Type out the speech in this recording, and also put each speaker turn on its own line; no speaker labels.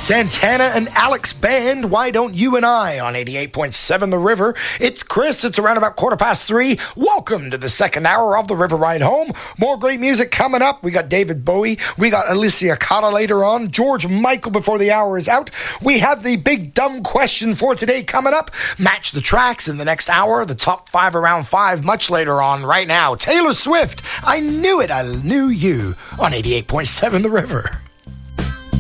Santana and Alex Band, Why Don't You and I on 88.7 The River. It's Chris. It's around about 3:15. Welcome to the second hour of The River Ride Home. More great music coming up. We got David Bowie. We got Alicia Cara later on. George Michael before the hour is out. We have the big dumb question for today coming up. Match the tracks in the next hour. The top 5 around 5 much later on. Right now, Taylor Swift. I knew it. I knew you on 88.7 The River.